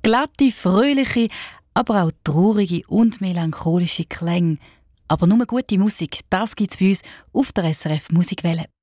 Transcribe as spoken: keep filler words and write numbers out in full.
Glatte, fröhliche, aber auch traurige und melancholische Klänge. Aber nur gute Musik, das gibt es bei uns auf der S R F Musikwelle.